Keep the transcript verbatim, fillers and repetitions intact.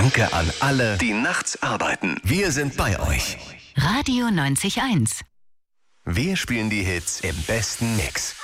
Danke an alle, die nachts arbeiten. Wir sind bei euch. Radio neunzig Komma eins. Wir spielen die Hits im besten Mix.